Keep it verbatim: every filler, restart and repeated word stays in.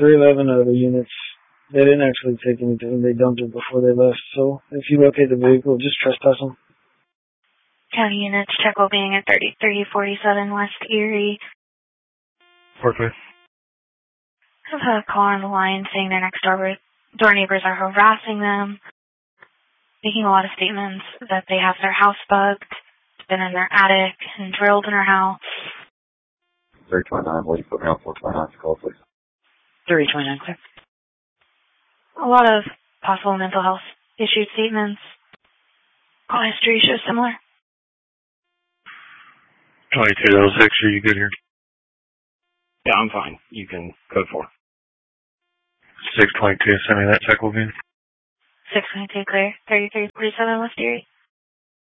three eleven of the units, they didn't actually take anything. They dumped it before they left. So if you locate the vehicle, just trespass them. County units, check well being at thirty-three forty-seven West Erie. Perfect. I've had a caller on the line saying their next door, door neighbors are harassing them, making a lot of statements that they have their house bugged, been in their attic, and drilled in their house. three twenty-nine, will you put me on four twenty-nine to call, please? three twenty-nine, clear. A lot of possible mental health issue statements. Call history shows similar. twenty-two oh six, are you good here? Yeah, I'm fine. You can code four. six twenty-two, send me that check will be. six twenty-two, clear. thirty-three forty-seven West Erie.